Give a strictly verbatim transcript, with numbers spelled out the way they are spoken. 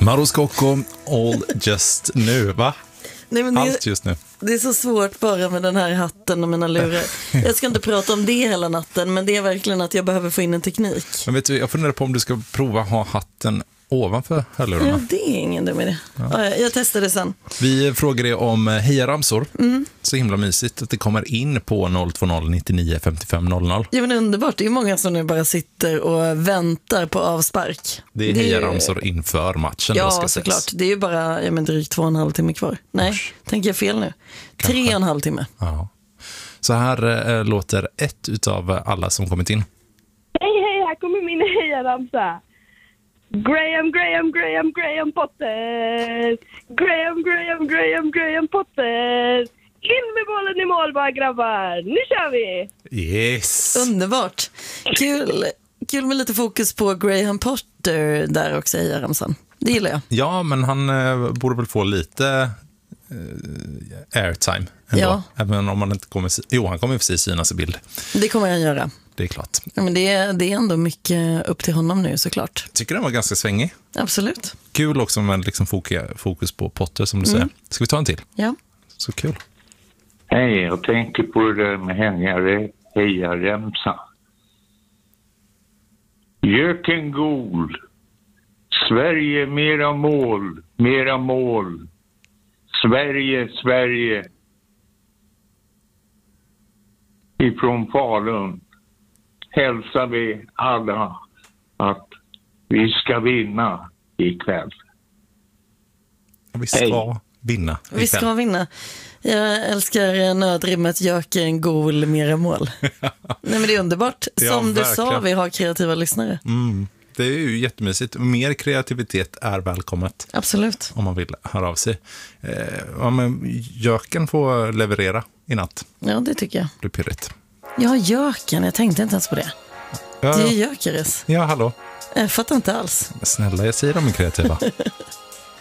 Mauro Scocco, All Just Nu, va? Nej, men det, Allt just nu. Det är så svårt bara med den här hatten och mina lurar. Jag ska inte prata om det hela natten, men det är verkligen att jag behöver få in en teknik. Men vet du, jag funderar på om du ska prova att ha hatten ovanför hörlurarna. Ja, det är ingen dum idé. Ja. Ja, jag testar det sen. Vi frågar dig om hejaramsor. Mm. Så himla mysigt att det kommer in på noll två noll nittionio femtiofem noll noll. Ja, men underbart. Det är ju många som nu bara sitter och väntar på avspark. Det är hejaramsor inför matchen. Ja, då ska såklart. ses. Det är ju bara ja, men drygt två och en halv timme kvar. Nej, Usch. tänker jag fel nu. Kanske. Tre och en halv timme. Ja. Så här äh, låter ett utav alla som kommit in. Hej, hej, här kommer min hejaramsa. Graham, Graham, Graham, Graham Potter. Graham, Graham, Graham, Graham Potter. In med bollen i mål bara, grabbar. Nu kör vi! Yes! Underbart. Kul, kul med lite fokus på Graham Potter där också i Ramsan. Det gillar jag. Ja, men han eh, borde väl få lite eh, airtime ändå. Ja. Även om han inte kommer... Jo, han kommer precis synas i bild. Det kommer han göra. Det är klart. Ja, men det, är, det är ändå mycket upp till honom nu såklart. Tycker den var ganska svängig. Absolut. Kul också med liksom fokus på Potter som du Mm. säger. Ska vi ta en till? Ja. Så kul. Hej, jag tänker på det där med hängare, hejaremsa. Jöken gol. Sverige mera mål, mera mål. Sverige, Sverige. Ifrån Falun hälsar vi alla att vi ska vinna ikväll. Vi ska Hej. vinna. Vi ska vinna. Jag älskar nödrimmet Jöken gol mera mål. Nej, men det är underbart. Som Ja, du verkligen. sa, vi har kreativa lyssnare. Mm. Det är ju jättemysigt. Mer kreativitet är välkommet. Absolut. Om man vill höra av sig. Eh, ja, men Jöken får leverera i natt. Ja, det tycker jag. Det är pirrigt. Ja, Jöken. Jag tänkte inte ens på det. Ja, Det är ja. Jökeres. ja, hallå. Jag fattar inte alls. Snälla, jag säger de är kreativa.